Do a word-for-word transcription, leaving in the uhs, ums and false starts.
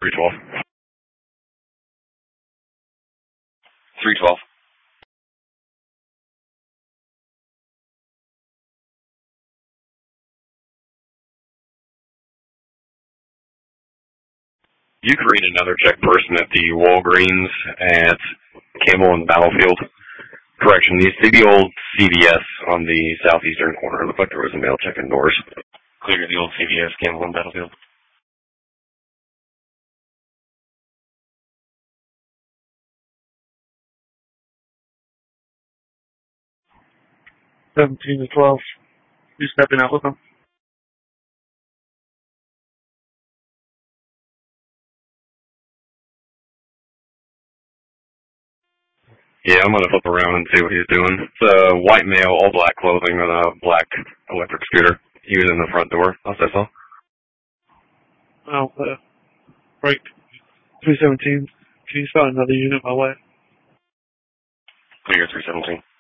three twelve. three twelve. You could read another check person at the Walgreens at Campbell and Battlefield. Correction, these to be old C V S on the southeastern corner. It looked like there was a mail check indoors. Clear the old C V S, Campbell and Battlefield. seventeen to twelve. You stepping out with them? Yeah, I'm gonna flip around and see what he's doing. It's a white male, all black clothing, and a black electric scooter. He was in the front door. I'll say so. Oh, uh, break. three seventeen. Can you spell another unit my way? Clear three seventeen.